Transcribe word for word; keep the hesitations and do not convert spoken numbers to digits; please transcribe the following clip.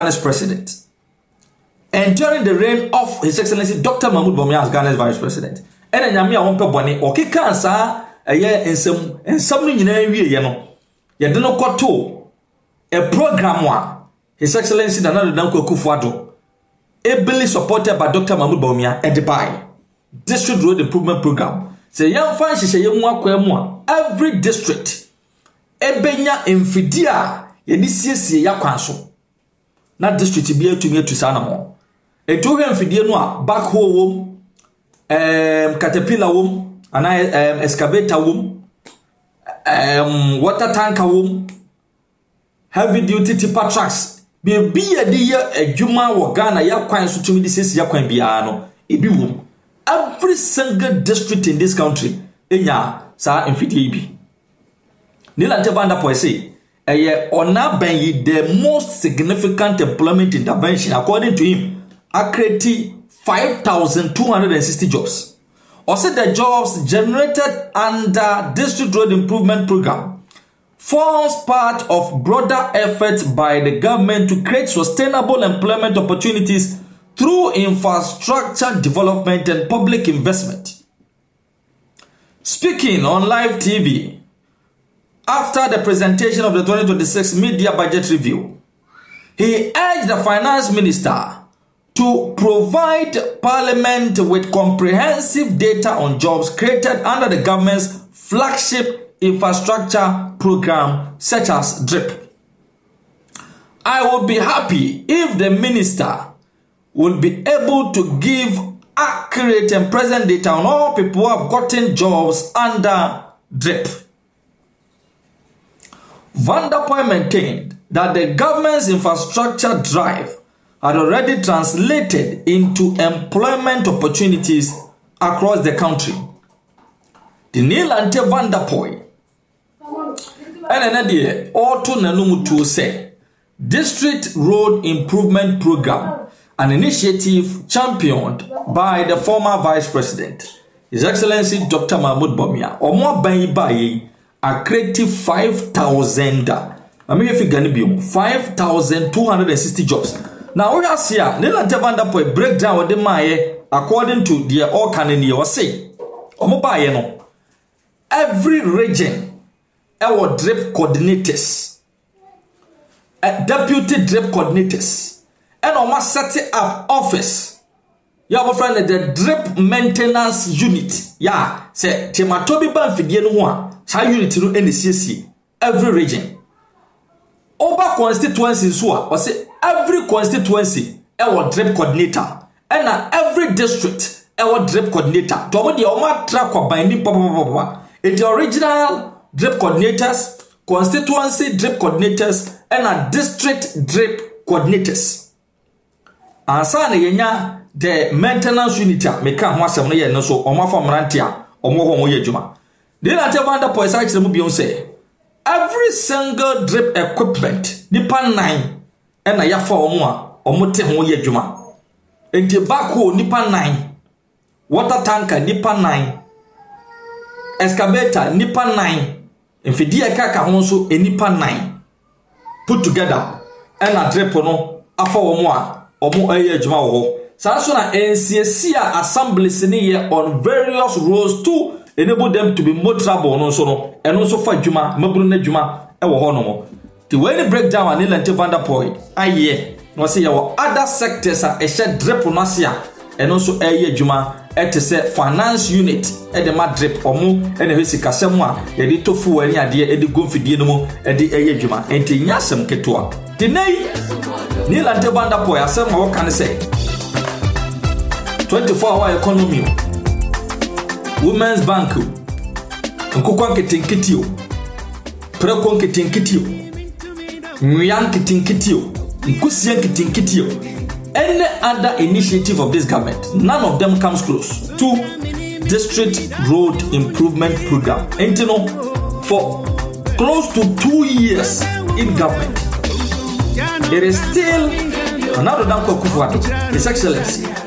Ghana's president. And during the reign of His Excellency Doctor Mahmoud Bawumia as Ghana's vice president. And then Yami a won't bone or kick cancer a year in some and something in a year, you know. You don't know a program one. His Excellency Nana Danko Akufo-Addo, ably supported by Doctor Mahmoud Bawumia at Dubai District Road Improvement Program. Say young fan she say young every district ebenya emfidia ye ni siesie ya kwanso na district bi atumi atusa na mo eto hwe emfidie no a backhoe wom um caterpillar wom ana um, excavator wom um water tanker wom heavy duty tipper trucks be be ye de adwuma wo Ghana ya kwanso tumi di siesie ya kwan bia no ebi wom every single district in this country enya sa emfidie bi Nilante Van Der Poel say eye ona ben yi the most significant employment intervention according to him accrete five thousand two hundred sixty jobs. Also the jobs generated under District Road Improvement Program forms part of broader efforts by the government to create sustainable employment opportunities through infrastructure development and public investment. Speaking on live T V after the presentation of the twenty twenty-six media budget review, he urged the finance minister to provide Parliament with comprehensive data on jobs created under the government's flagship infrastructure program such as DRIP. I would be happy if the minister would be able to give accurate and present data on all people who have gotten jobs under DRIP. Van Der Poel maintained that the government's infrastructure drive had already translated into employment opportunities across the country. The Nilante Van Der Poel and another auto nanumutu say District Road Improvement Program, an initiative championed by the former Vice President, His Excellency Doctor Mahmoud Bawumia, or more by by a creative five thousand. I mean, if you can five thousand two hundred sixty jobs. Now, we are here. Nilante Van Der Poel breakdown with the Maye according to the all Canadian or say, Omobaye no. Every region, our DRIP coordinators, a deputy DRIP coordinators, and almost setting up office. You have a friend the DRIP maintenance unit. Yeah, say Timatobi Banfidie no one. How unit no N C C every region. Over constituency so or say every constituency our DRIP coordinator and every district our DRIP coordinator. To the oma track or binding papa papa. It's the original DRIP coordinators, constituency DRIP coordinators, and a district DRIP coordinators. And sana yenya the maintenance unit meka ho asem no ye no so oma form rantia omo ho mo ye djuma. Nilante Van Der Poel said to the say every single DRIP equipment nipa nine and na yafa omo a omo te ho ye djuma. Enti backhoe nipa nine, water tanker nipa nine, excavator nipa nine, mfidie kaka ho so enipa nine put together and na DRIP no afa omo a omo eye djuma wo. Sa so na N C C assemblies ni ye on various roads too enable them to be more trouble no so no and also for djuma maburu na djuma e wo ho no mo. The way the breakdown and Nilante Van Der Poel aye no say your other sectors are a shed DRIP no sia and also aye djuma et say finance unit e de ma DRIP omo e na hwesi kasem a ye de tofu ani ade e de gomfidie no mo e de aye djuma enti nyasem ketoa. The nay Nilante Van Der Poel asem ma wo kan say twenty-four hour economy, Women's Bank, Nkukwan Kitinkitio, Prekon Kitinkitio, Nyan Kitinkitio, Nkusian Kitinkitio, any other initiative of this government, none of them comes close to District Road Improvement Program. And you know, for close to two years in government, there is still another Danko Akufo-Addo, His Excellency